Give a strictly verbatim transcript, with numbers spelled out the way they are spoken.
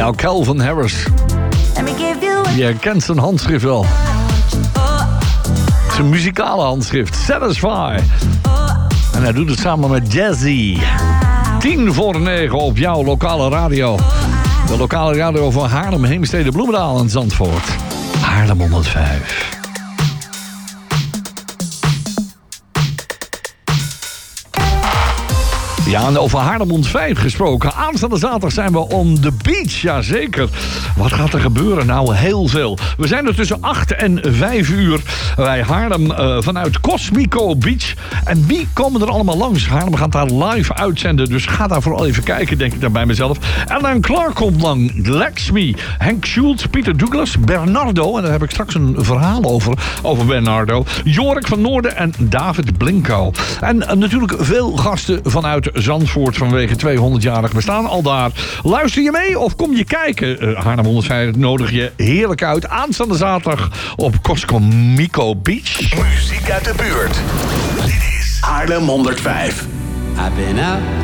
Jouw Calvin Harris. Je kent zijn handschrift wel. Zijn muzikale handschrift. Satisfy. En hij doet het samen met Jazzy. Tien voor negen op jouw lokale radio. De lokale radio van Haarlem, Heemstede, Bloemendaal en Zandvoort. Haarlem honderdvijf. Ja, en over Haarlem honderdvijf gesproken. Aanstaande zaterdag zijn we on the beach, jazeker. Wat gaat er gebeuren? Nou, heel veel. We zijn er tussen acht en vijf uur bij Haarlem uh, vanuit Cosmico Beach. En wie komen er allemaal langs? Haarlem gaat daar live uitzenden, dus ga daar vooral even kijken, denk ik dan bij mezelf. Alan Clark komt lang, Lexmi, Henk Schultz, Pieter Douglas, Bernardo, en daar heb ik straks een verhaal over, over Bernardo, Jorik van Noorden en David Blinko. En uh, natuurlijk veel gasten vanuit Zandvoort vanwege tweehonderdjarig bestaan al daar. Luister je mee of kom je kijken? Uh, Haarlem honderdvijf nodig je heerlijk uit. Aanstaande zaterdag op Cosmico Beach. Muziek uit de buurt. Dit is Haarlem honderdvijf. I've been out